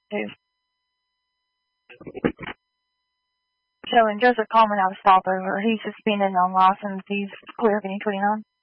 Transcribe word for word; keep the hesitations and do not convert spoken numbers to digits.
too. So when Joseph Coleman had a stopover, he's suspended on license. He's clear of any twenty-nine.